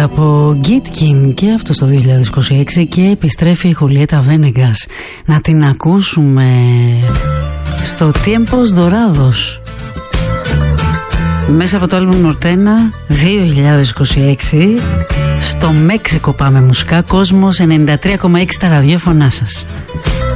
από Gitkin και αυτό το 2026 και επιστρέφει η Χουλιέτα Βένεγκας. Να την ακούσουμε στο Tiempos Dorados μέσα από το άλμπουμ Νορτένα 2026. Στο Μέξικο πάμε μουσικά. Κόσμος 93,6 τα ραδιόφωνά σας.